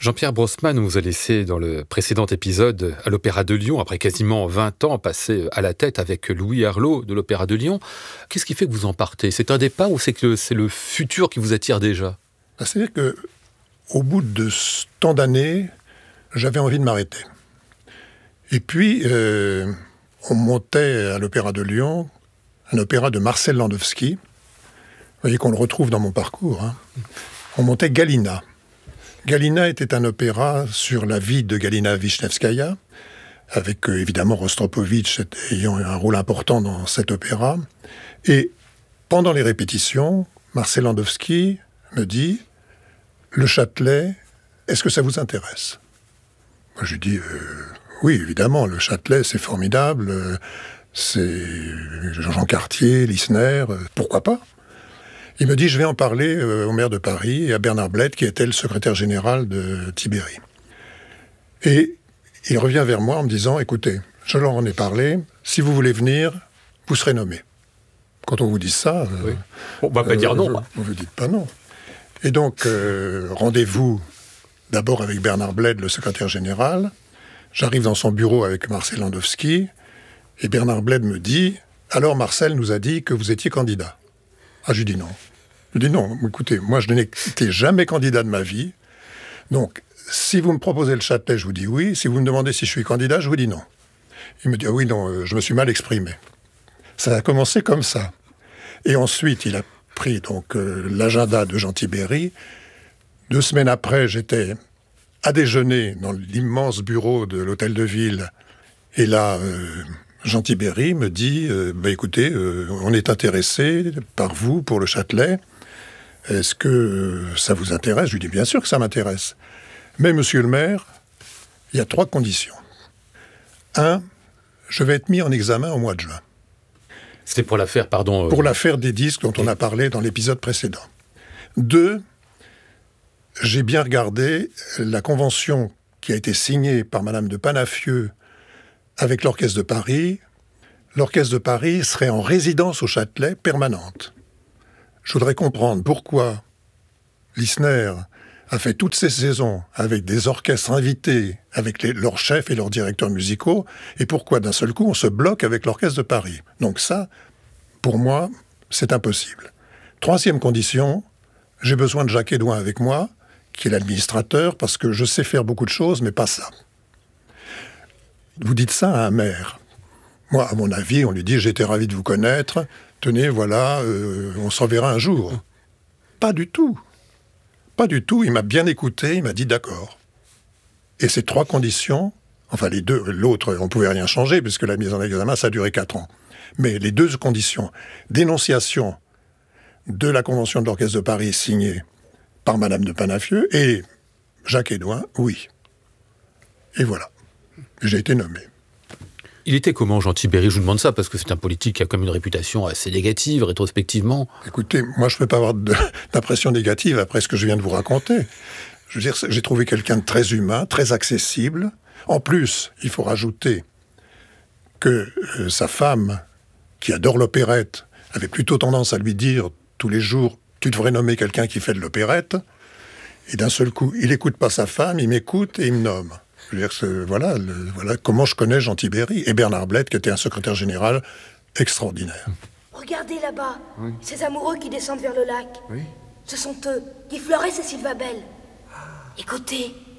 Jean-Pierre Brossman nous a laissé dans le précédent épisode à l'Opéra de Lyon, après quasiment 20 ans passés à la tête avec Louis Herlaut de l'Opéra de Lyon. Qu'est-ce qui fait que vous en partez? C'est un départ ou c'est que c'est le futur qui vous attire déjà? C'est-à-dire qu'au bout de tant d'années, j'avais envie de m'arrêter. Et puis, on montait à l'Opéra de Lyon, un opéra de Marcel Landowski. Vous voyez qu'on le retrouve dans mon parcours. On montait Galina. Galina était un opéra sur la vie de Galina Wisniewskaïa, avec évidemment Rostropovitch ayant un rôle important dans cet opéra. Et pendant les répétitions, Marcel Landowski me dit « Le Châtelet, est-ce que ça vous intéresse ?» Moi, je lui dis oui, évidemment, le Châtelet, c'est formidable, c'est Jean Cartier, Lisner, pourquoi pas ? Il me dit, je vais en parler au maire de Paris et à Bernard Bled, qui était le secrétaire général de Tibéri. Et il revient vers moi en me disant, écoutez, je leur en ai parlé, si vous voulez venir, vous serez nommé. Quand on vous dit ça... oui. On ne va pas dire non. Vous ne vous dites pas non. Et donc, rendez-vous d'abord avec Bernard Bled, le secrétaire général. J'arrive dans son bureau avec Marcel Landowski, et Bernard Bled me dit, alors Marcel nous a dit que vous étiez candidat. Ah, je lui dis non. Je lui dis non, écoutez, moi je n'étais jamais candidat de ma vie, donc si vous me proposez le Châtelet, je vous dis oui, si vous me demandez si je suis candidat, je vous dis non. Il me dit, ah oui, non, je me suis mal exprimé. Ça a commencé comme ça. Et ensuite, il a pris donc l'agenda de Jean Tibéri. 2 semaines après, j'étais à déjeuner dans l'immense bureau de l'hôtel de ville, et là... Jean Tibéri me dit écoutez, on est intéressé par vous pour le Châtelet. Est-ce que ça vous intéresse ? Je lui dis bien sûr que ça m'intéresse. Mais monsieur le maire, il y a 3 conditions. 1, je vais être mis en examen au mois de juin. C'est pour l'affaire, pardon... Pour l'affaire des disques dont on a parlé dans l'épisode précédent. 2, j'ai bien regardé la convention qui a été signée par Madame de Panafieux avec l'Orchestre de Paris. L'Orchestre de Paris serait en résidence au Châtelet permanente. Je voudrais comprendre pourquoi Lisner a fait toutes ces saisons avec des orchestres invités, avec leurs chefs et leurs directeurs musicaux, et pourquoi d'un seul coup on se bloque avec l'Orchestre de Paris. Donc ça, pour moi, c'est impossible. 3e condition, j'ai besoin de Jacques Hédouin avec moi, qui est l'administrateur, parce que je sais faire beaucoup de choses, mais pas ça. Vous dites ça à un maire. Moi, à mon avis, on lui dit « J'étais ravi de vous connaître. Tenez, voilà, on s'en verra un jour. » Pas du tout. Pas du tout. Il m'a bien écouté, il m'a dit « D'accord. » Et ces 3 conditions, enfin les 2, l'autre, on ne pouvait rien changer, puisque la mise en examen, ça a duré 4 ans. Mais les 2 conditions, dénonciation de la Convention de l'Orchestre de Paris signée par Madame de Panafieux et Jacques Hédouin, oui. Et voilà. J'ai été nommé. Il était comment, Jean Tibéri? Je vous demande ça parce que c'est un politique qui a comme une réputation assez négative, rétrospectivement. Écoutez, moi je ne peux pas avoir d'impression négative après ce que je viens de vous raconter. Je veux dire, j'ai trouvé quelqu'un de très humain, très accessible. En plus, il faut rajouter que sa femme, qui adore l'opérette, avait plutôt tendance à lui dire tous les jours « Tu devrais nommer quelqu'un qui fait de l'opérette ». Et d'un seul coup, il n'écoute pas sa femme, il m'écoute et il me nomme. Je veux dire, voilà comment je connais Jean Tibéri. Et Bernard Bled, qui était un secrétaire général extraordinaire. Regardez là-bas, oui. Ces amoureux qui descendent vers le lac. Oui. Ce sont eux, Guy Florès et Sylva Bell. Écoutez.